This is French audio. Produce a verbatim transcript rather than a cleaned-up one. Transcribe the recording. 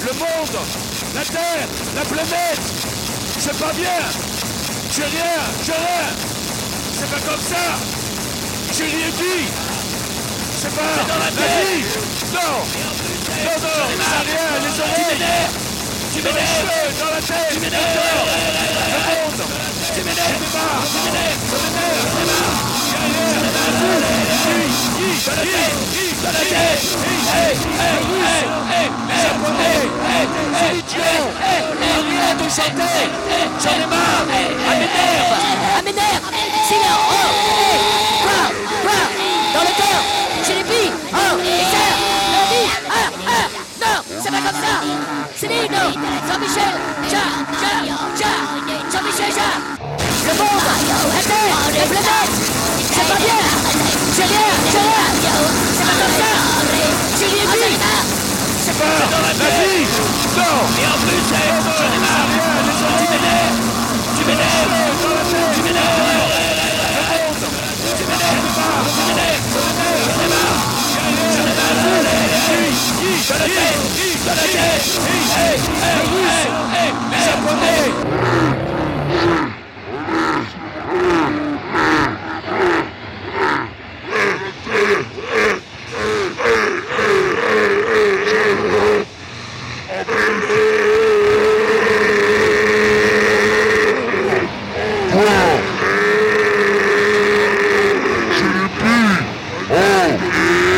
le monde, la terre, la planète. C'est pas bien. J'ai rien, j'ai rien. C'est pas comme ça. J'ai rien dit. C'est pas C'est dans la la tête. vie. Non. Non, non, j'ai rien, les oreilles. Tu Dans les m'énerves. cheveux, dans la tête, Tu le m'énerves. corps, le monde. Tu m'énerves. Je démarre. Tu m'énerves. Je démarre. J'ai rien. Qui, qui, Dans la qui, tête. qui, Dans la qui, tête. qui, Hey, qui, hey, les Russes, hey, hey, les Japonais, hey, les hey, idiots. hey, hey, Arrête de chanter. J'en ai marre. Elle m'énerve. Ah m'énerve. Silence. Oh. Hey. Quoi? Quoi? Dans le cœur. Chez les filles. Oh. Les sœurs. La vie. Ah. Ah. Non. C'est pas comme ça. Céline. Non. Jean-Michel. Ja. Ja. Ja. Jean-Michel. Ja. Le monde. La terre. La planète. C'est pas bien. J'ai rien. J'ai rien. C'est pas comme ça. J'ai rien vu. C'est pas la vie. Non. Et en plus, hey, j'en ai marre. Tu m'énerves. Tu m'énerves. Tu m'énerves. Tu m'énerves. Tu m'énerves. J'en ai marre. J'en ai marre. Dans la tête. Dans la tête. Hey, hey, hey, hey, Les Japonais. Abandonne